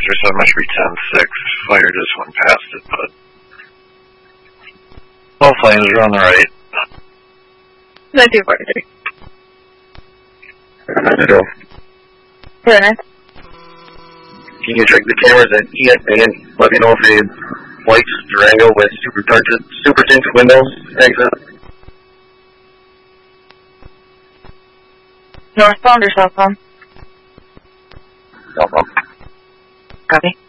Dexter, so it must be 10-6. Fire just went past it, but all flames are on the right. 9243. So, Runner. can you check the cameras at ESA and let me know if the lights Durango with super tinted windows exit? Northbound or southbound? Southbound. Copy.